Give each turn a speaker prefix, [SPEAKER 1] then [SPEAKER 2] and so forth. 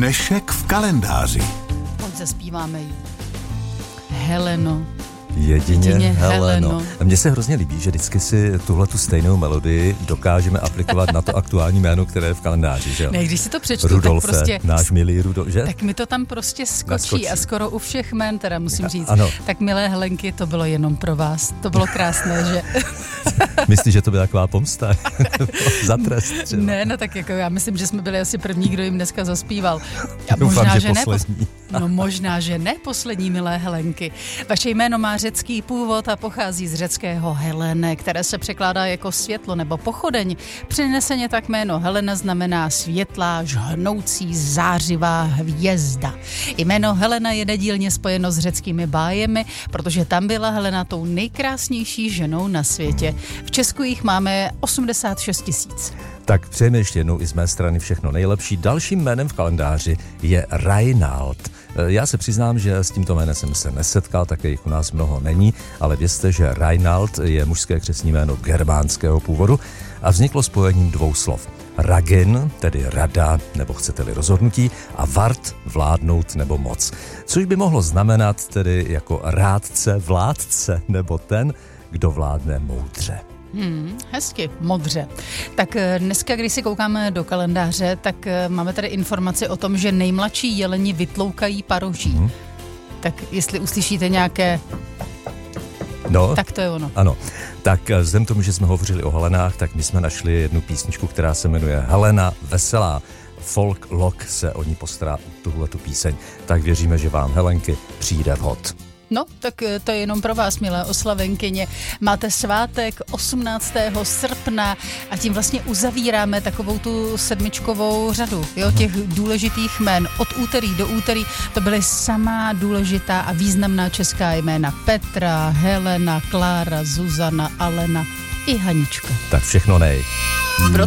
[SPEAKER 1] Dnešek v kalendáři.
[SPEAKER 2] Pojď zaspíváme jí. Heleno.
[SPEAKER 3] Jedině Heleno. Mně se hrozně líbí, že vždycky si tuhletu stejnou melodii dokážeme aplikovat na to aktuální jméno, které je v kalendáři, že jo?
[SPEAKER 2] Ne, když si to přečtu,
[SPEAKER 3] Rudolfe,
[SPEAKER 2] tak prostě...
[SPEAKER 3] náš milý Rudolf, že?
[SPEAKER 2] Tak mi to tam prostě skočí a skoro u všech jmén, teda musím říct.
[SPEAKER 3] Ano.
[SPEAKER 2] Tak milé Helenky, to bylo jenom pro vás. To bylo krásné, že...
[SPEAKER 3] Myslíš, že to byla taková pomsta? Za trest třeba.
[SPEAKER 2] Ne, no tak jako já myslím, že jsme byli asi první, kdo jim dneska zaspíval. A
[SPEAKER 3] Doufám,
[SPEAKER 2] možná,
[SPEAKER 3] že poslední.
[SPEAKER 2] No možná, že ne poslední, milé Helenky. Vaše jméno má řecký původ a pochází z řeckého Helene, které se překládá jako světlo nebo pochodeň. Přeneseně tak jméno Helena znamená světlá, žhnoucí, zářivá hvězda. Jméno Helena je nedílně spojeno s řeckými bájemi, protože tam byla Helena tou nejkrásnější ženou na světě. V Česku jich máme 86 000.
[SPEAKER 3] Tak přejeme ještě jednou i z mé strany všechno nejlepší. Dalším jménem v kalendáři je Reinald. Já se přiznám, že s tímto jménem jsem se nesetkal, také jich u nás mnoho není, ale vězte, že Reinald je mužské křestní jméno germánského původu a vzniklo spojením dvou slov. Ragin, tedy rada, nebo chcete-li rozhodnutí, a vart, vládnout nebo moc. Což by mohlo znamenat tedy jako rádce, vládce, nebo ten, kdo vládne moudře.
[SPEAKER 2] Hezky, modře. Tak dneska, když si koukáme do kalendáře, tak máme tady informaci o tom, že nejmladší jeleni vytloukají paroží. Tak jestli uslyšíte nějaké...
[SPEAKER 3] No,
[SPEAKER 2] tak to je ono.
[SPEAKER 3] Ano, tak vzhledem tomu, že jsme hovořili o Helenách, tak my jsme našli jednu písničku, která se jmenuje Helena Veselá. Folk Lock se o ní postará tuhletu píseň. Tak věříme, že vám, Helenky, přijde vhod.
[SPEAKER 2] No, tak to je jenom pro vás, milé oslavenkyně. Máte svátek 18. srpna a tím vlastně uzavíráme takovou tu sedmičkovou řadu, jo, těch důležitých jmén. Od úterý do úterý to byly samá důležitá a významná česká jména. Petra, Helena, Klára, Zuzana, Alena i Hanička.
[SPEAKER 3] Tak všechno nej.